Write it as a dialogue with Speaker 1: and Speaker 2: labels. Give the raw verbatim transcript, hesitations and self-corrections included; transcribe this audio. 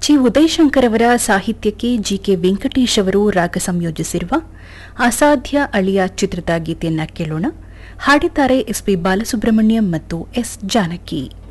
Speaker 1: ಚಿ ಉದಯಶಂಕರ್ ಅವರ ಸಾಹಿತ್ಯಕ್ಕೆ G K Venkatesh ಅವರು ರಾಗ ಸಂಯೋಜಿಸಿರುವ ಅಸಾಧ್ಯ ಅಳಿಯ ಚಿತ್ರದ ಗೀತೆಯನ್ನ ಕೇಳೋಣ. ಹಾಡಿದ್ದಾರೆ ಎಸ್ ಪಿ ಬಾಲಸುಬ್ರಹ್ಮಣ್ಯಂ ಮತ್ತು ಎಸ್ ಜಾನಕಿ.